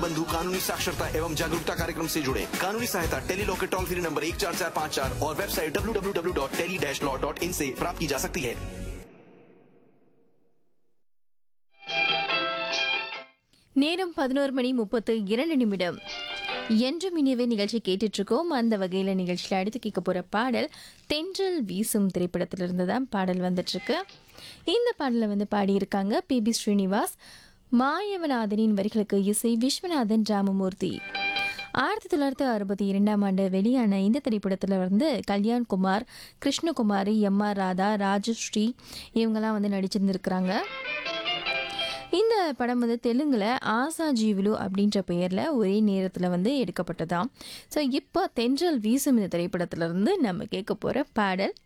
बंधु कानूनी साक्षरता एवं जागरूकता कार्यक्रम से जुड़े। कानूनी सहायता टेली लॉ के टोल फ्री नंबर 14454 और वेबसाइट www.tele-law.in से प्राप्त की जा सकती है। நேரம் 11:32 என்றும் இனியவே நிகழ்ச்சி கேட்டுட்டு இருக்கோம். அந்த வகையில் நிகழ்ச்சியில் அடுத்து கேட்க போகிற பாடல் தென்றல் வீசும் திரைப்படத்திலிருந்து தான் பாடல் வந்துட்டு இருக்கு. இந்த பாடலை வந்து பாடியிருக்காங்க பி ஸ்ரீனிவாஸ். மாயவநாதனின் வரிகளுக்கு இசை விஸ்வநாதன் ராமமூர்த்தி. 1962ஆம் ஆண்டு வெளியான இந்த திரைப்படத்தில் வந்து கல்யாண்குமார், கிருஷ்ணகுமாரி, எம்.ஆர். ராதா, ராஜஸ்ரீ இவங்கெல்லாம் வந்து நடிச்சிருந்துருக்குறாங்க. இந்த படம் வந்து தெலுங்குல ஆசா ஜீவுலு அப்படின்ற பெயரில் ஒரே நேரத்தில் வந்து எடுக்கப்பட்டதாம். ஸோ இப்போ தென்றல் வீசும் இந்த திரைப்படத்திலிருந்து நம்ம கேட்க போகிற பாடல்